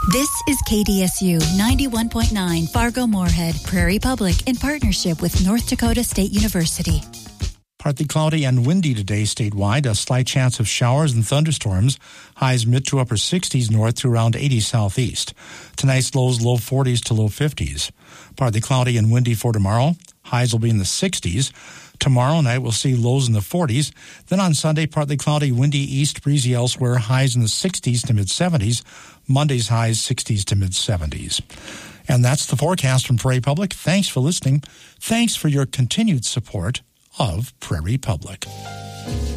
This is KDSU 91.9 Fargo-Moorhead, Prairie Public, in partnership with North Dakota State University. Partly cloudy and windy today statewide. A slight chance of showers and thunderstorms. Highs mid to upper 60s north to around 80 southeast. Tonight's lows low 40s to low 50s. Partly cloudy and windy for tomorrow. Highs will be in the 60s. Tomorrow night we'll see lows in the 40s. Then on Sunday, partly cloudy, windy east, breezy elsewhere. Highs in the 60s to mid 70s. Monday's highs 60s to mid 70s. And that's the forecast from Prairie Public. Thanks for listening. Thanks for your continued support of Prairie Public.